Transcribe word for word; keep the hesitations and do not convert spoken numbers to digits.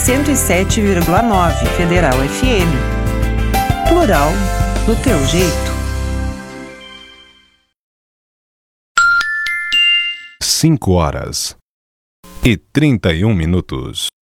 cento e sete vírgula nove Federal F M. Plural do teu jeito. Cinco horas e trinta e um minutos.